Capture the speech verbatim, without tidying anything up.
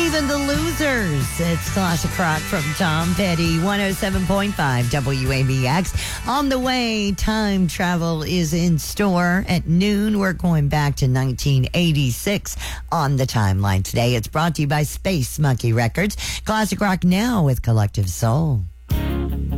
Even the Losers. It's Classic Rock from Tom Petty, one oh seven point five W A B X. On the way, time travel is in store. At noon, we're going back to nineteen eighty-six on the timeline today. It's brought to you by Space Monkey Records. Classic Rock now with Collective Soul.